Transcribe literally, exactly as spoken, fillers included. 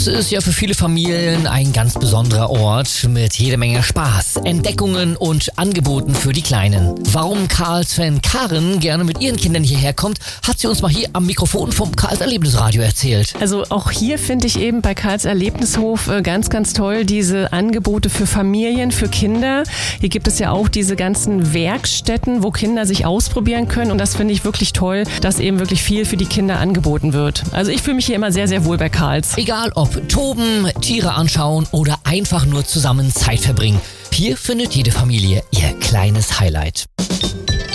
Es ist ja für viele Familien ein ganz besonderer Ort mit jede Menge Spaß, Entdeckungen und Angeboten für die Kleinen. Warum Karls-Fan Karin gerne mit ihren Kindern hierher kommt, hat sie uns mal hier am Mikrofon vom Karls Erlebnisradio erzählt. Also auch hier finde ich eben bei Karls Erlebnishof ganz, ganz toll diese Angebote für Familien, für Kinder. Hier gibt es ja auch diese ganzen Werkstätten, wo Kinder sich ausprobieren können und das finde ich wirklich toll, dass eben wirklich viel für die Kinder angeboten wird. Also ich fühle mich hier immer sehr, sehr wohl bei Karls. Egal ob toben, Tiere anschauen oder einfach nur zusammen Zeit verbringen. Hier findet jede Familie ihr kleines Highlight.